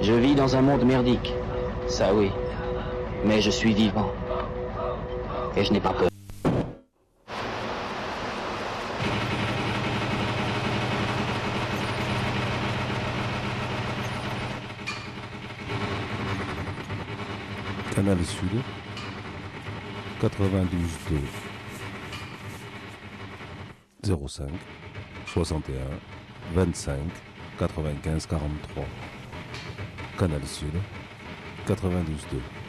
Je vis dans un monde merdique, ça oui, mais je suis vivant. Et je n'ai pas peur. Canal Sud, 92.2 05 61 25 95 43. Canal Sud, 92.2.